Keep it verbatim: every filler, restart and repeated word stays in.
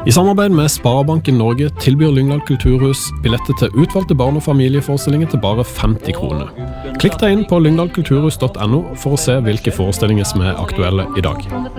I samarbeid med Sparebanken Norge tilbyr Lyngdal Kulturhus billetter til utvalgte barn- og familieforestillinger til bare femti kroner. Klikk deg inn på lyngdal kulturhus punktum no for å se hvilke forestillinger som er aktuelle i dag.